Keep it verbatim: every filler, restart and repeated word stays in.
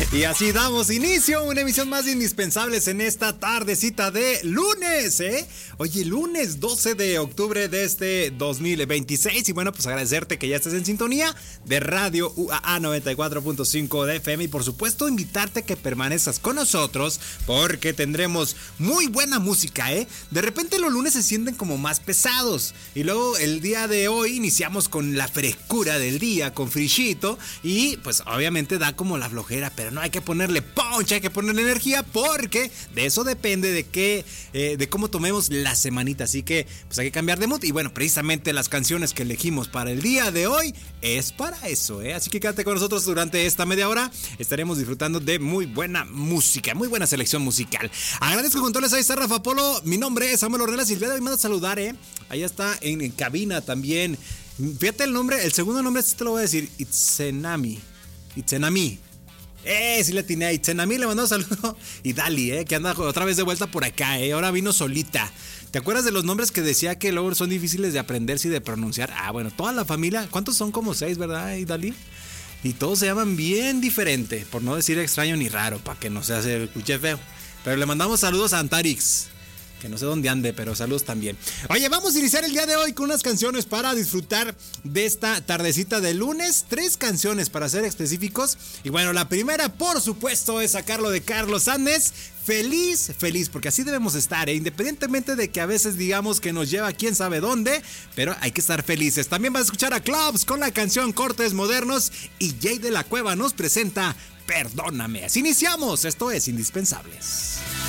Y así damos inicio a una emisión más de Indispensables en esta tardecita de lunes, ¿eh? Oye, lunes doce de octubre de este dos mil veintiséis. Y bueno, pues agradecerte que ya estés en sintonía de Radio U A A noventa y cuatro punto cinco de F M. Y por supuesto, invitarte a que permanezcas con nosotros porque tendremos muy buena música, ¿eh? De repente los lunes se sienten como más pesados. Y luego el día de hoy iniciamos con la frescura del día, con frillito. Y pues obviamente da como la flojera, pero no hay que ponerle punch, hay que ponerle energía porque de eso depende de qué, eh, de cómo tomemos la semanita. Así que pues hay que cambiar de mood. Y bueno, precisamente las canciones que elegimos para el día de hoy es para eso, ¿eh? Así que quédate con nosotros durante esta media hora. Estaremos disfrutando de muy buena música, muy buena selección musical. Agradezco con todos, ahí está Rafa Polo. Mi nombre es Samuel Ornelas y el día de hoy me manda a saludar, ¿eh? Ahí está en, en cabina también. Fíjate el nombre, el segundo nombre te lo voy a decir. Itzenami. Itzenami. Eh, sí le atiné a Itzenami, le mandamos un saludo. Y Dali, eh, que anda otra vez de vuelta por acá, eh. Ahora vino solita. ¿Te acuerdas de los nombres que decía que luego son difíciles de aprenderse y de pronunciar? Ah, bueno, toda la familia, ¿cuántos son? Como seis, ¿verdad, eh, Dali? Y todos se llaman bien diferente, por no decir extraño ni raro, para que no se hace escuche feo. Pero le mandamos saludos a Antarix, que no sé dónde ande, pero saludos también. Oye, vamos a iniciar el día de hoy con unas canciones para disfrutar de esta tardecita de lunes. Tres canciones para ser específicos. Y bueno, la primera, por supuesto, es sacarlo de Carlos Andes. Feliz, feliz, porque así debemos estar, ¿eh? Independientemente de que a veces digamos que nos lleva a quién sabe dónde, pero hay que estar felices. También vas a escuchar a Clubs con la canción Cortes Modernos y Jay de la Cueva nos presenta Perdóname. Así iniciamos, esto es Indispensables.